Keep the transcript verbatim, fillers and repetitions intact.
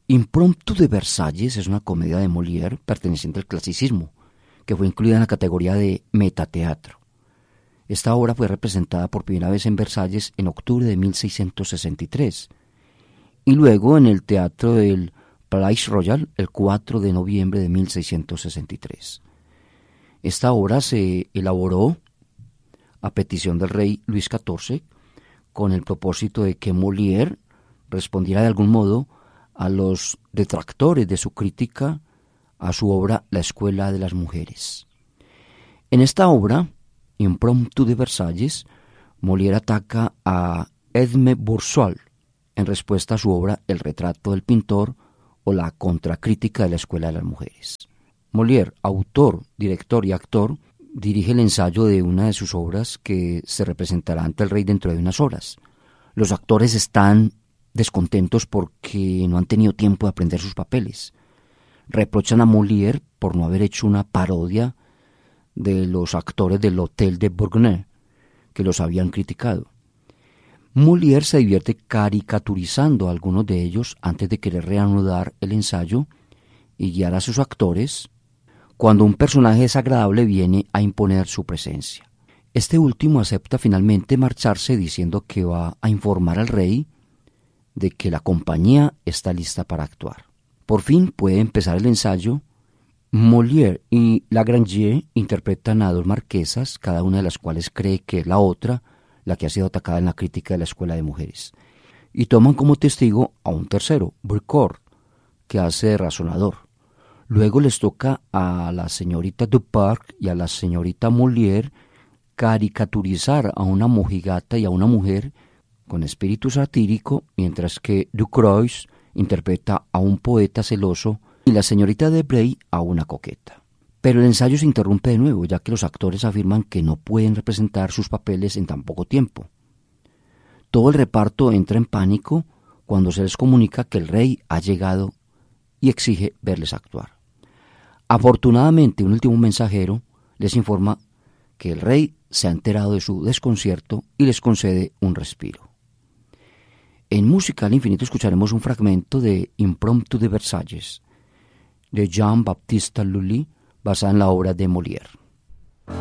Impromptu de Versalles es una comedia de Molière perteneciente al clasicismo, que fue incluida en la categoría de metateatro. Esta obra fue representada por primera vez en Versalles en octubre de mil seiscientos sesenta y tres y luego en el Teatro del Palais Royal el cuatro de noviembre de mil seiscientos sesenta y tres. Esta obra se elaboró a petición del rey Luis catorce con el propósito de que Molière respondiera de algún modo a los detractores de su crítica a su obra La Escuela de las Mujeres. En esta obra, Impromptu de Versalles, Molière ataca a Edme Bourgeois en respuesta a su obra El retrato del pintor o la contracrítica de la Escuela de las Mujeres. Molière, autor, director y actor, dirige el ensayo de una de sus obras que se representará ante el rey dentro de unas horas. Los actores están descontentos porque no han tenido tiempo de aprender sus papeles. Reprochan a Molière por no haber hecho una parodia de los actores del Hotel de Bourgogne, que los habían criticado. Molière se divierte caricaturizando a algunos de ellos antes de querer reanudar el ensayo y guiar a sus actores cuando un personaje desagradable viene a imponer su presencia. Este último acepta finalmente marcharse diciendo que va a informar al rey de que la compañía está lista para actuar. Por fin puede empezar el ensayo. Molière y Lagrange interpretan a dos marquesas, cada una de las cuales cree que es la otra la que ha sido atacada en la crítica de la Escuela de Mujeres, y toman como testigo a un tercero, Brécourt, que hace de razonador. Luego les toca a la señorita Duparc y a la señorita Molière caricaturizar a una mojigata y a una mujer con espíritu satírico, mientras que Ducreux interpreta a un poeta celoso y la señorita Debray a una coqueta. Pero el ensayo se interrumpe de nuevo, ya que los actores afirman que no pueden representar sus papeles en tan poco tiempo. Todo el reparto entra en pánico cuando se les comunica que el rey ha llegado y exige verles actuar. Afortunadamente, un último mensajero les informa que el rey se ha enterado de su desconcierto y les concede un respiro. En Música al Infinito escucharemos un fragmento de Impromptu de Versalles, de Jean-Baptiste Lully, basada en la obra de Molière.